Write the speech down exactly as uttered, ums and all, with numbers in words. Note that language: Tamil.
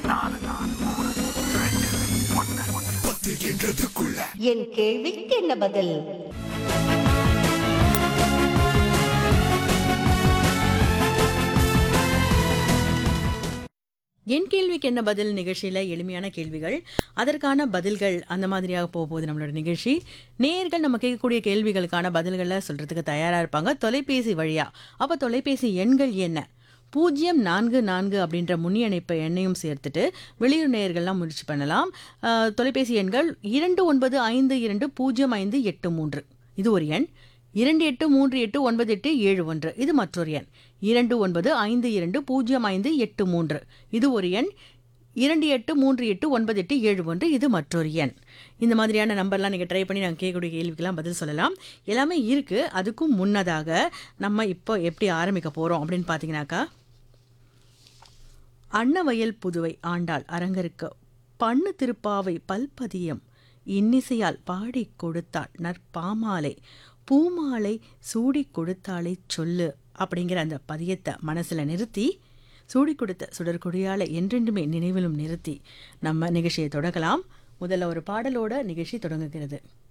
என் கேள்விக்கு என்ன பதில்? என் கேள்விக்கு என்ன பதில் நிகழ்ச்சியில் எளிமையான கேள்விகள், அதற்கான பதில்கள் அந்த மாதிரியாக போக போகுது நம்மளோட நிகழ்ச்சி. நேயர்கள் நம்ம கேட்கக்கூடிய கேள்விகளுக்கான பதில்களை சொல்கிறதுக்கு தயாராக இருப்பாங்க தொலைபேசி வழியாக. அப்போ தொலைபேசி எண்கள் என்ன? பூஜ்ஜியம் நான்கு நான்கு அப்படின்ற முன்னிணைப்பு எண்ணையும் சேர்த்துட்டு வெளியூர் நேயர்கள்லாம் முயற்சி பண்ணலாம். அஹ், தொலைபேசி எண்கள் இரண்டு ஒன்பது ஐந்து இரண்டு பூஜ்ஜியம் ஐந்து எட்டு மூன்று இது ஒரு எண். இரண்டு எட்டு மூன்று எட்டு ஒன்பது எட்டு ஏழு ஒன்று இது மற்றொரு எண். இரண்டு ஒன்பது ஐந்து இரண்டு பூஜ்ஜியம் ஐந்து எட்டு மூன்று இது ஒரு எண். இரண்டு எட்டு மூன்று எட்டு ஒன்பது எட்டு ஏழு ஒன்று இது மற்றொரு எண். இந்த மாதிரியான நம்பர்லாம் நீங்கள் ட்ரை பண்ணி நாங்கள் கேட்கக்கூடிய கேள்விக்கெல்லாம் பதில் சொல்லலாம். எல்லாமே இருக்குது. அதுக்கும் முன்னதாக நம்ம இப்போ எப்படி ஆரம்பிக்க போகிறோம் அப்படின்னு பார்த்தீங்கன்னாக்கா, அன்னவயல் புதுவை ஆண்டாள் அரங்கருக்கு பண்ணு திருப்பாவை பல்பதியம் இன்னிசையால் பாடி கொடுத்தாள் நற்பாமாலை பூமாலை சூடி கொடுத்தாளை சொல்லு அப்படிங்கிற அந்த பதியத்தை மனசில் நிறுத்தி, சூடி கொடுத்த சுடற்கொடியாலை என்றென்றுமே நினைவிலும் நிறுத்தி நம்ம நிகழ்ச்சியை தொடங்கலாம். முதல்ல ஒரு பாடலோட நிகழ்ச்சி தொடங்குகிறது.